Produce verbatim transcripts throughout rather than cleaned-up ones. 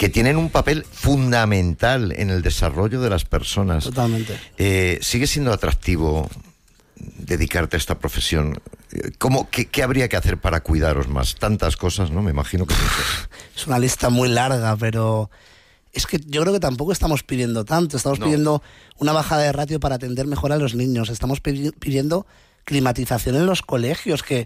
que tienen un papel fundamental en el desarrollo de las personas. Totalmente. Eh, ¿Sigue siendo atractivo dedicarte a esta profesión? ¿Cómo, qué, ¿Qué habría que hacer para cuidaros más? Tantas cosas, ¿no? Me imagino que muchas. Es una lista muy larga, pero es que yo creo que tampoco estamos pidiendo tanto. Estamos no. pidiendo una bajada de ratio para atender mejor a los niños. Estamos pidiendo climatización en los colegios, que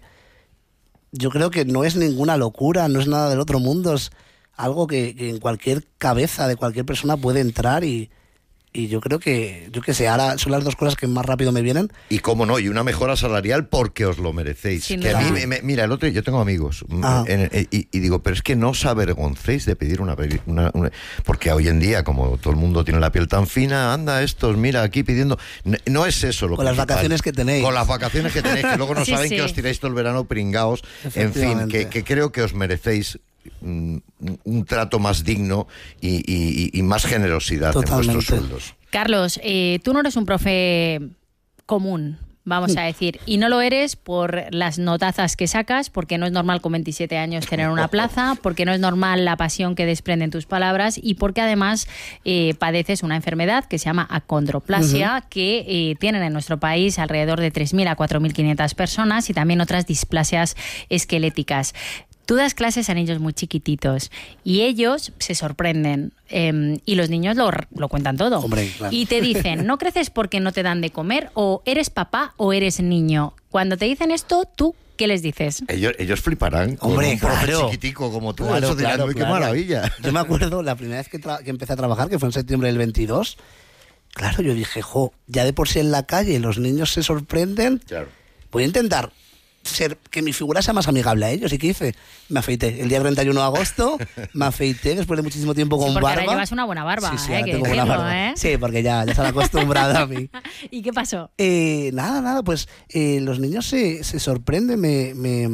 yo creo que no es ninguna locura, no es nada del otro mundo, es algo que, que en cualquier cabeza de cualquier persona puede entrar y... Y yo creo que, yo que sé, ahora son las dos cosas que más rápido me vienen. Y cómo no, y una mejora salarial porque os lo merecéis. Sin que duda. a mí, me, mira, el otro, yo tengo amigos en, en, y, y digo, pero es que no os avergoncéis de pedir una, una, una... Porque hoy en día, como todo el mundo tiene la piel tan fina, anda estos, mira, aquí pidiendo... No, no es eso lo que... Con las vacaciones que tenéis. Con las vacaciones que tenéis, que luego no sí, saben sí. que os tiráis todo el verano pringaos. En fin, que, que creo que os merecéis un, un trato más digno y, y, y más generosidad Totalmente. En vuestros sueldos. Carlos, eh, tú no eres un profe común, vamos a decir, y no lo eres por las notazas que sacas, porque no es normal con veintisiete años tener una plaza, porque no es normal la pasión que desprenden tus palabras y porque además eh, padeces una enfermedad que se llama acondroplasia, uh-huh. que eh, tienen en nuestro país alrededor de tres mil a cuatro mil quinientas personas y también otras displasias esqueléticas. Tú das clases a niños muy chiquititos y ellos se sorprenden eh, y los niños lo, lo cuentan todo. Hombre, claro. Y te dicen, ¿no creces porque no te dan de comer? O eres papá o eres niño. Cuando te dicen esto, ¿tú qué les dices? Ellos, ellos fliparán. Hombre, con un claro. chiquitico como tú. Claro, eso dirán, claro, uy, qué claro. maravilla. Yo me acuerdo la primera vez que, tra- que empecé a trabajar, que fue en septiembre del veintidós. Claro, yo dije, jo, ya de por sí en la calle los niños se sorprenden. Claro. Voy a intentar ser que mi figura sea más amigable a ellos. ¿Y qué hice? Me afeité. El día treinta y uno de agosto me afeité después de muchísimo tiempo con sí, porque barba. ahora llevas una buena barba. Sí, sí, eh, ahora que tengo buena decirlo, barba. ¿eh? Sí, porque ya, ya se han acostumbrado a mí. ¿Y qué pasó? Eh, nada, nada, pues eh, los niños se, se sorprenden, me, me,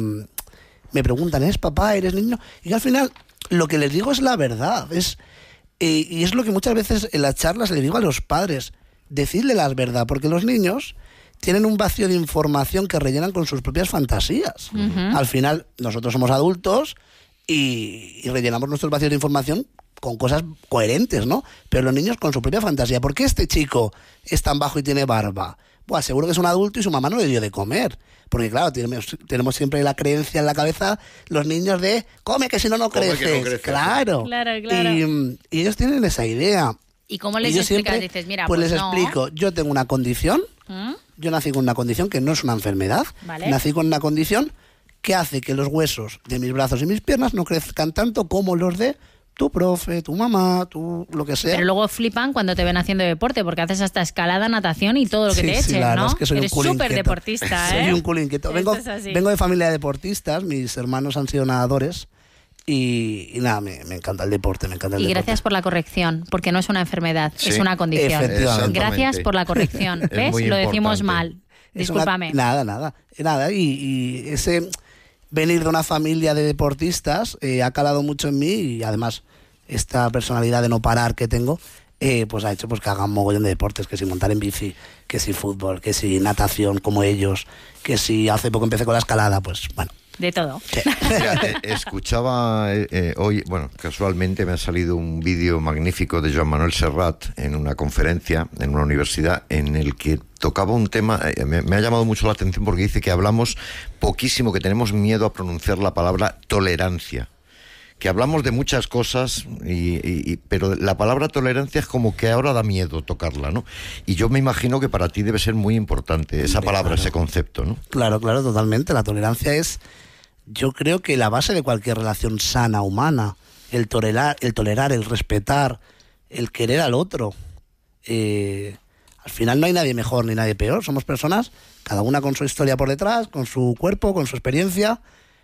me preguntan, ¿eres papá, eres niño? Y al final lo que les digo es la verdad. Es, eh, y es lo que muchas veces en las charlas le digo a los padres. Decidle la verdad, porque los niños tienen un vacío de información que rellenan con sus propias fantasías. Uh-huh. Al final, nosotros somos adultos y, y rellenamos nuestros vacíos de información con cosas coherentes, ¿no? Pero los niños con su propia fantasía. ¿Por qué este chico es tan bajo y tiene barba? Buah, seguro que es un adulto y su mamá no le dio de comer. Porque claro, tenemos, tenemos siempre la creencia en la cabeza, los niños de, come que si no, no creces. Que no creces. Claro. Claro, claro. Y, y ellos tienen esa idea. ¿Y cómo les y explicas? Siempre, Dices, mira, pues, pues les no. explico, yo tengo una condición, ¿Mm? yo nací con una condición que no es una enfermedad, ¿Vale? nací con una condición que hace que los huesos de mis brazos y mis piernas no crezcan tanto como los de tu profe, tu mamá, tu lo que sea. Pero luego flipan cuando te ven haciendo deporte, porque haces hasta escalada, natación y todo lo que sí, te echen, sí, la ¿no? Es que soy Eres un súper deportista, ¿eh? Soy un culo inquieto. Vengo, vengo de familia de deportistas, mis hermanos han sido nadadores. Y, y nada, me, me encanta el deporte, me encanta el y deporte. Gracias por la corrección, porque no es una enfermedad, sí, es una condición. Gracias por la corrección, ¿ves? Lo decimos mal, discúlpame. Una, nada, nada, nada. Y, y ese venir de una familia de deportistas eh, ha calado mucho en mí y además esta personalidad de no parar que tengo, eh, pues ha hecho pues que haga un mogollón de deportes, que si montar en bici, que si fútbol, que si natación como ellos, que si hace poco empecé con la escalada, pues bueno. De todo. Sí. Mira, eh, escuchaba eh, eh, hoy, bueno, casualmente me ha salido un vídeo magnífico de Joan Manuel Serrat en una conferencia en una universidad en el que tocaba un tema, eh, me, me ha llamado mucho la atención porque dice que hablamos poquísimo, que tenemos miedo a pronunciar la palabra tolerancia. Que hablamos de muchas cosas, y, y, y, pero la palabra tolerancia es como que ahora da miedo tocarla, ¿no? Y yo me imagino que para ti debe ser muy importante esa palabra, claro. Ese concepto, ¿no? Claro, claro, totalmente. La tolerancia es, yo creo que la base de cualquier relación sana, humana. El tolerar, el, tolerar, el respetar, el querer al otro. Eh, al final no hay nadie mejor ni nadie peor. Somos personas, cada una con su historia por detrás, con su cuerpo, con su experiencia.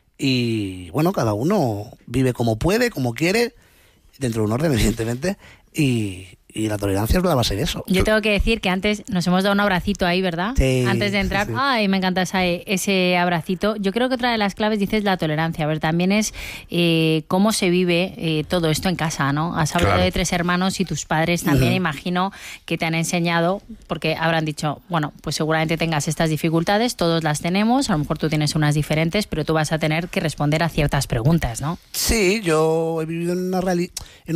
Y bueno, cada uno vive como puede, como quiere, dentro de un orden, evidentemente, y, y la tolerancia es la base de eso. Yo tengo que decir que antes nos hemos dado un abracito ahí, ¿verdad? Sí, antes de entrar, sí, sí. Ay, me encanta ese, ese abracito. Yo creo que otra de las claves, dices, la tolerancia. A ver, también es eh, cómo se vive eh, todo esto en casa, ¿no? Has hablado claro. de tres hermanos y tus padres también, uh-huh. imagino que te han enseñado, porque habrán dicho, bueno, pues seguramente tengas estas dificultades, todos las tenemos, a lo mejor tú tienes unas diferentes, pero tú vas a tener que responder a ciertas preguntas, ¿no? Sí, yo he vivido en una realidad...